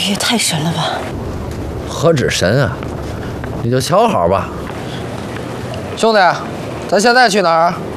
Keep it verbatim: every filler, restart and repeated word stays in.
也太神了吧！ 何止神啊，你就瞧好吧。 兄弟，咱现在去哪儿？